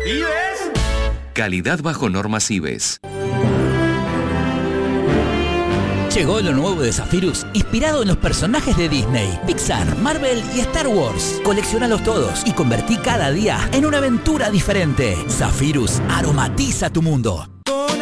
¿Ibes? Calidad bajo normas IBES. Llegó lo nuevo de Zephyrus, inspirado en los personajes de Disney, Pixar, Marvel y Star Wars. Colecciónalos todos y convertí cada día en una aventura diferente. Zephyrus aromatiza tu mundo.